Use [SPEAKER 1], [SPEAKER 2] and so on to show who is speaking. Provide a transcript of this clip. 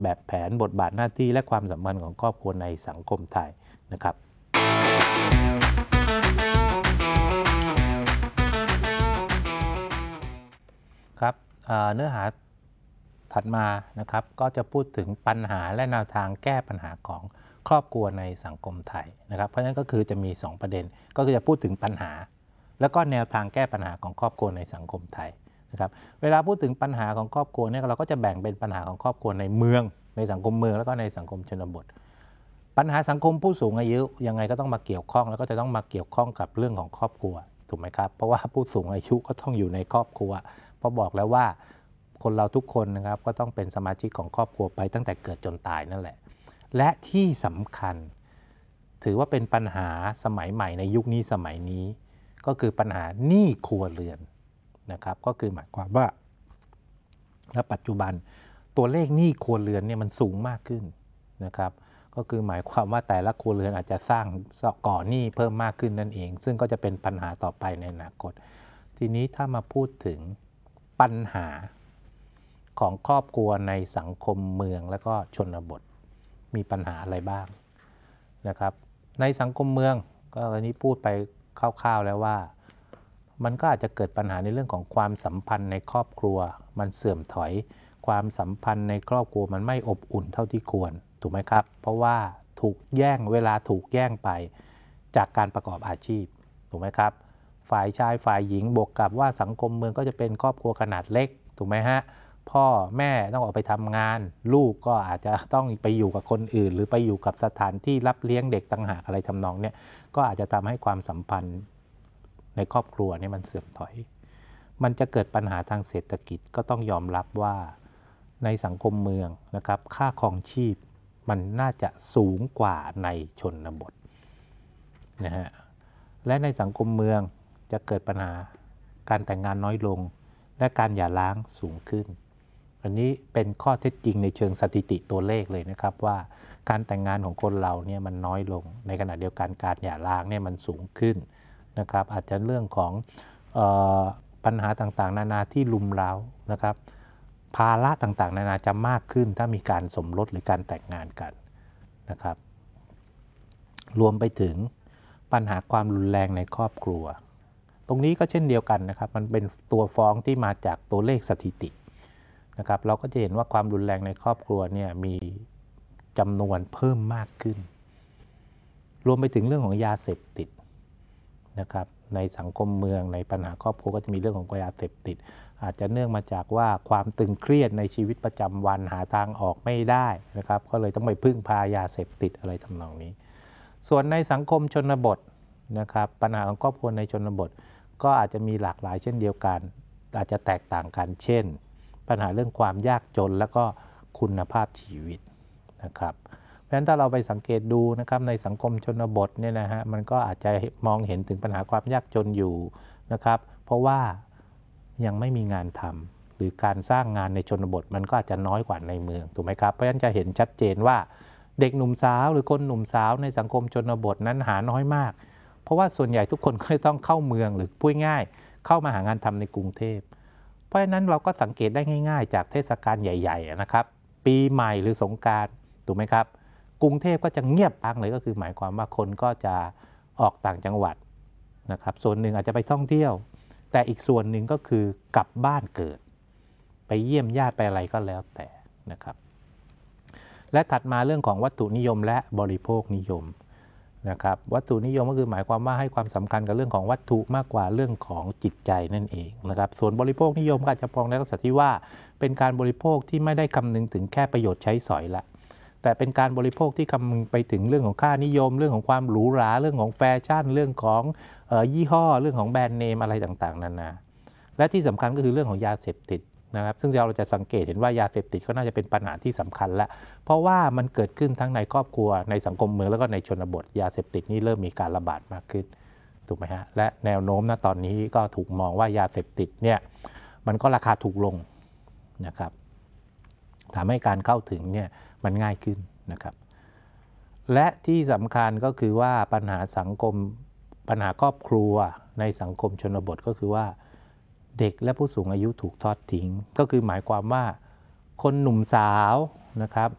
[SPEAKER 1] แบบแผนบทบาทหน้าที่และความสัมพันธ์ของครอบครัวในสังคมไทยนะครับครับเนื้อหาถัดมานะครับก็จะพูดถึงปัญหาและแนวทางแก้ปัญหาของครอบครัวในสังคมไทยนะครับเพราะฉะนั้นก็คือจะมี2ประเด็นก็คือจะพูดถึงปัญหาแล้วก็แนวทางแก้ปัญหาของครอบครัวในสังคมไทยนะครับเวลาพูดถึงปัญหาของครอบครัวเนี่ยเราก็จะแบ่งเป็นปัญหาของครอบครัวในเมืองในสังคมเมืองแล้วก็ในสังคมชนบทปัญหาสังคมผู้สูงอายุยังไงก็ต้องมาเกี่ยวข้องแล้วก็จะต้องมาเกี่ยวข้องกับเรื่องของครอบครัวถูกไหมครับเพราะว่าผู้สูงอายุก็ต้องอยู่ในครอบครัวเพราะบอกแล้วว่าคนเราทุกคนนะครับก็ต้องเป็นสมาชิกของครอบครัวไปตั้งแต่เกิดจนตายนั่นแหละและที่สำคัญถือว่าเป็นปัญหาสมัยใหม่ในยุคนี้สมัยนี้ก็คือปัญหาหนี้ครัวเรือนนะครับก็คือหมายความว่าณปัจจุบันตัวเลขหนี้ครัวเรือนเนี่ยมันสูงมากขึ้นนะครับก็คือหมายความว่าแต่ละครัวเรือนอาจจะสร้างก่อหนี้เพิ่มมากขึ้นนั่นเองซึ่งก็จะเป็นปัญหาต่อไปในอนาคตทีนี้ถ้ามาพูดถึงปัญหาของครอบครัวในสังคมเมืองและก็ชนบทมีปัญหาอะไรบ้างนะครับในสังคมเมืองก็อันนี้พูดไปคร่าวๆแล้วว่ามันก็อาจจะเกิดปัญหาในเรื่องของความสัมพันธ์ในครอบครัวมันเสื่อมถอยความสัมพันธ์ในครอบครัวมันไม่อบอุ่นเท่าที่ควรถูกไหมครับเพราะว่าถูกแย่งเวลาถูกแย่งไปจากการประกอบอาชีพถูกไหมครับฝ่ายชายฝ่ายหญิงบวกกับว่าสังคมเมืองก็จะเป็นครอบครัวขนาดเล็กถูกไหมฮะพ่อแม่ต้องออกไปทำงานลูกก็อาจจะต้องไปอยู่กับคนอื่นหรือไปอยู่กับสถานที่รับเลี้ยงเด็กต่างหากอะไรทำนองเนี่ยก็อาจจะทำให้ความสัมพันธ์ในครอบครัวนี่มันเสื่อมถอยมันจะเกิดปัญหาทางเศรษฐกิจก็ต้องยอมรับว่าในสังคมเมืองนะครับค่าครองชีพมันน่าจะสูงกว่าในชนบทนะฮะและในสังคมเมืองจะเกิดปัญหาการแต่งงานน้อยลงและการหย่าร้างสูงขึ้นอันนี้เป็นข้อเท็จจริงในเชิงสถิติตัวเลขเลยนะครับว่าการแต่งงานของคนเราเนี่ยมันน้อยลงในขณะเดียวกันการหย่าร้างเนี่ยมันสูงขึ้นนะครับอาจจะเรื่องของปัญหาต่างๆนานาที่รุมเร้านะครับภาระต่างๆนานาจะมากขึ้นถ้ามีการสมรสหรือการแต่งงานกันนะครับรวมไปถึงปัญหาความรุนแรงในครอบครัวตรงนี้ก็เช่นเดียวกันนะครับมันเป็นตัวฟ้องที่มาจากตัวเลขสถิตินะครับเราก็จะเห็นว่าความรุนแรงในครอบครัวเนี่ยมีจำนวนเพิ่มมากขึ้นรวมไปถึงเรื่องของยาเสพติดนะครับในสังคมเมืองในปัญหาครอบครัวก็จะมีเรื่องของยาเสพติดอาจจะเนื่องมาจากว่าความตึงเครียดในชีวิตประจำวันหาทางออกไม่ได้นะครับก็เลยต้องไปพึ่งพายาเสพติดอะไรทำนองนี้ส่วนในสังคมชนบทนะครับปัญหาของครอบครัวในชนบทก็อาจจะมีหลากหลายเช่นเดียวกันอาจจะแตกต่างกันเช่นปัญหาเรื่องความยากจนและก็คุณภาพชีวิตนะครับเพราะฉะนั้นถ้าเราไปสังเกตดูนะครับในสังคมชนบทเนี่ยนะฮะมันก็อาจจะมองเห็นถึงปัญหาความยากจนอยู่นะครับเพราะว่ายังไม่มีงานทำหรือการสร้างงานในชนบทมันก็อาจจะน้อยกว่าในเมืองถูกไหมครับเพราะฉะนั้นจะเห็นชัดเจนว่าเด็กหนุ่มสาวหรือคนหนุ่มสาวในสังคมชนบทนั้นหาน้อยมากเพราะว่าส่วนใหญ่ทุกคนก็ต้องเข้าเมืองหรือพูดง่ายเข้ามาหางานทำในกรุงเทพเพราะฉะนั้นเราก็สังเกตได้ง่ายๆจากเทศกาลใหญ่ๆนะครับปีใหม่หรือสงกรานต์ถูกไหมครับกรุงเทพก็จะเงียบพังเลยก็คือหมายความว่าคนก็จะออกต่างจังหวัดนะครับส่วนหนึ่งอาจจะไปท่องเที่ยวแต่อีกส่วนหนึ่งก็คือกลับบ้านเกิดไปเยี่ยมญาติไปอะไรก็แล้วแต่นะครับและถัดมาเรื่องของวัตถุนิยมและบริโภคนิยมนะครับวัตถุนิยมก็คือหมายความว่าให้ความสำคัญกับเรื่องของวัตถุมากกว่าเรื่องของจิตใจนั่นเองนะครับส่วนบริโภคนิยมก็อาจจะมองในลักษณะที่ว่าเป็นการบริโภคที่ไม่ได้คำนึงถึงแค่ประโยชน์ใช้สอยละแต่เป็นการบริโภคที่คำนึงไปถึงเรื่องของค่านิยมเรื่องของความหรูหราเรื่องของแฟชั่นเรื่องของยี่ห้อเรื่องของแบรนด์เนมอะไรต่างๆนานาและที่สำคัญก็คือเรื่องของยาเสพติดนะครับซึ่งเราจะสังเกตเห็นว่ายาเสพติดก็น่าจะเป็นปัญหาที่สำคัญแล้วเพราะว่ามันเกิดขึ้นทั้งในครอบครัวในสังคมเมืองแล้วก็ในชนบทยาเสพติดนี่เริ่มมีการระบาดมากขึ้นถูกไหมฮะและแนวโน้มณตอนนี้ก็ถูกมองว่ายาเสพติดเนี่ยมันก็ราคาถูกลงนะครับทำให้การเข้าถึงเนี่ยมันง่ายขึ้นนะครับและที่สำคัญก็คือว่าปัญหาสังคมปัญหาครอบครัวในสังคมชนบทก็คือว่าเด็กและผู้สูงอายุถูกทอดทิ้งก็คือหมายความว่าคนหนุ่มสาวนะครับ